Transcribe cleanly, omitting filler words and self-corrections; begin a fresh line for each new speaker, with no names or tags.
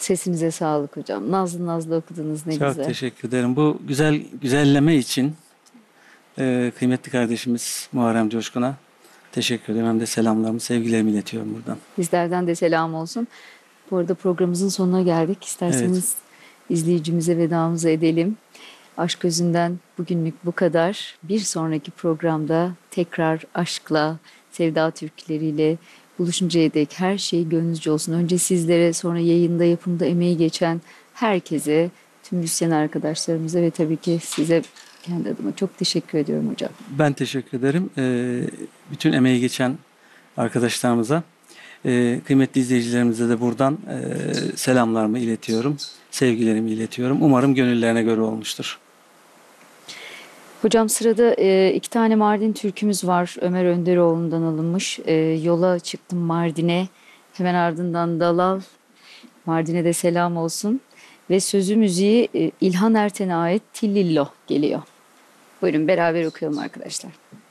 Sesinize sağlık hocam. Nazlı nazlı okudunuz, ne
Çok
güzel.
teşekkür ederim. Bu güzelleme için kıymetli kardeşimiz Muharrem Coşkun'a teşekkür ederim. Hem de selamlarımı, sevgilerimi iletiyorum buradan.
Bizlerden de selam olsun. Bu arada programımızın sonuna geldik.
Evet,
İsterseniz izleyicimize vedamızı edelim. Aşk Özünden bugünlük bu kadar. Bir sonraki programda tekrar aşkla, sevda türküleriyle buluşuncaya dek her şey gönlünüzce olsun. Önce sizlere, sonra yayında, yapımda emeği geçen herkese, tüm müzisyen arkadaşlarımıza ve tabii ki size kendi adıma çok teşekkür ediyorum hocam.
ben teşekkür ederim. Bütün emeği geçen arkadaşlarımıza, kıymetli izleyicilerimize de buradan selamlarımı iletiyorum, sevgilerimi iletiyorum. Umarım gönüllerine göre olmuştur.
Hocam sırada iki tane Mardin türkümüz var. Ömer Önderoğlu'ndan alınmış. Yola çıktım Mardin'e. Hemen ardından Dalal. Mardin'e de selam olsun. Ve sözü müziği İlhan Erten'e ait Tillillo geliyor. Buyurun beraber okuyalım arkadaşlar.